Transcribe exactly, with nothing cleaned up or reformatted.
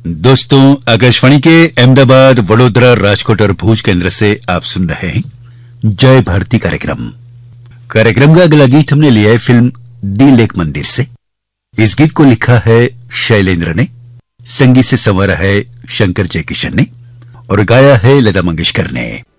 दोस्तों, आकाशवाणी के अहमदाबाद, वडोदरा, राजकोट और भुज केंद्र से आप सुन रहे हैं जय भारती कार्यक्रम। कार्यक्रम का अगला गीत हमने लिया है फिल्म दी लेक मंदिर से। इस गीत को लिखा है शैलेंद्र ने, संगीत से संवारा है शंकर जयकिशन ने और गाया है लता मंगेशकर ने।